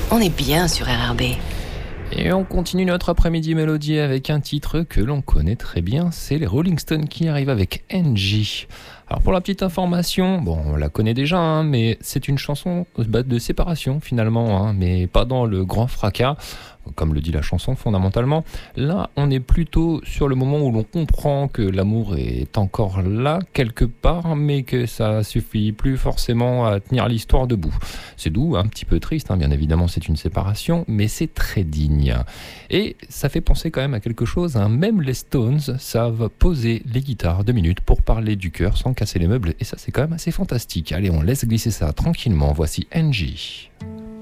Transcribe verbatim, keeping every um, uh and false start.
On est bien sur R R B. Et on continue notre après-midi mélodie avec un titre que l'on connaît très bien, c'est les Rolling Stones qui arrivent avec Angie. Alors pour la petite information, bon on la connaît déjà, hein, mais c'est une chanson de séparation finalement, hein, mais pas dans le grand fracas, comme le dit la chanson fondamentalement. Là on est plutôt sur le moment où l'on comprend que l'amour est encore là quelque part, mais que ça suffit plus forcément à tenir l'histoire debout. C'est doux, un petit peu triste, hein, bien évidemment c'est une séparation, mais c'est très digne. Et ça fait penser quand même à quelque chose, hein. Même les Stones savent poser les guitares deux minutes pour parler du cœur sans casser les meubles, et ça c'est quand même assez fantastique. Allez, on laisse glisser ça tranquillement, voici Angie.